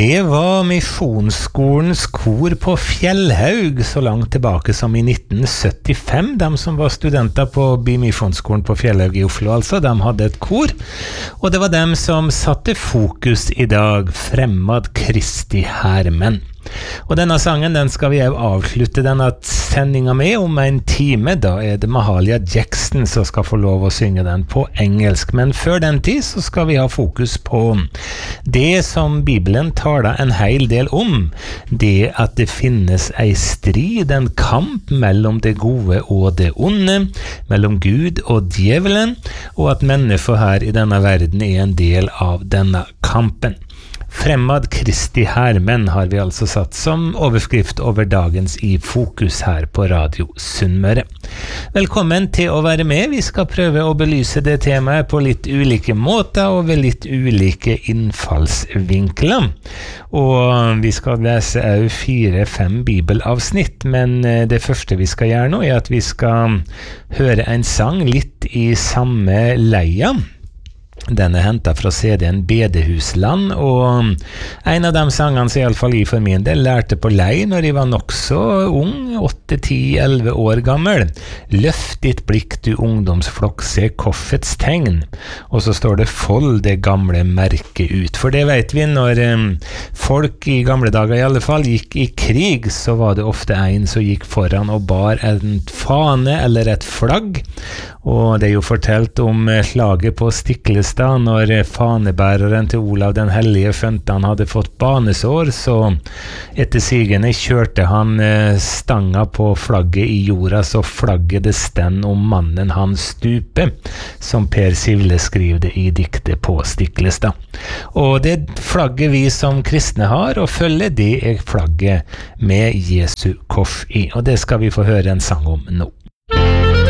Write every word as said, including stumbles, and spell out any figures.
Det var Misjonsskolens kor på Fjellhaug så langt tilbake som i nitten syttifem. De som var studenter på Misjonsskolen på Fjellhaug i Oslo, altså, de hadde et kor. Og det var dem som satte fokus i dag, Fremmad Kristi Hermenn. Og denne sangen, den skal vi jo avslutte denne sendingen med om en time. Da er det Mahalia Jackson som skal få lov å synge den på engelsk. Men før den tid så skal vi ha fokus på det som Bibelen taler en hel del om. Det at det finnes en strid, en kamp mellom det gode og det onde, mellom Gud og djevelen, og at mennesker her i denne verden er en del av denne kampen. Fremmad Kristi Hermenn har vi altså satt som overskrift over dagens i fokus her på Radio Sunnmøre. Velkommen til å være med. Vi skal prøve å belyse det temaet på litt ulike måter og ved litt ulike innfallsvinkler. Og vi skal lese au fire-fem bibelavsnitt, men det første vi skal gjøre nå er at vi skal høre en sang litt i samme leia. Den er hentet fra C D-en Bedehusland, og en av de sangene som i alle fall i for min del lærte på lei når jeg var nok så ung, åtte, ti, elleve år gammel. Løft ditt blikk, du ungdomsflokk, se korsets tegn. Og så står det fold det gamle merket ut. For det vet vi, når um, folk i gamle dager i alle fall gikk i krig, så var det ofte en som gikk foran og bar en fane eller et flagg. Og det er jo fortalt om slaget på Stiklestad, når fanebæreren til Olav den Hellige skjønte han hadde fått banesår, så etter sigende kjørte han stanga på flagget i jorda, så flagget det stend om mannen han stupe, som Per Sivle skriver det i diktet på Stiklestad. Og det flagget vi som kristne har og følger, det er flagget med Jesu kors i, og det skal vi få høre en sang om nå.